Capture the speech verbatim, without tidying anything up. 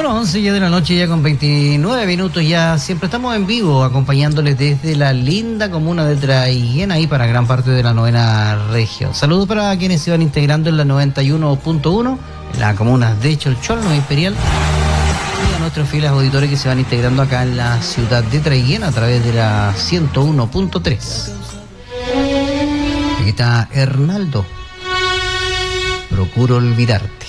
Bueno, once ya de la noche, ya con veintinueve minutos, ya siempre estamos en vivo acompañándoles desde la linda comuna de Traiguén, ahí para gran parte de la novena región. Saludos para quienes se van integrando en la noventa y uno punto uno, en la comuna de Cholchol, Imperial, y a nuestros fieles auditores que se van integrando acá en la ciudad de Traiguén a través de la ciento uno punto tres. Aquí está Hernaldo, Procuro olvidarte.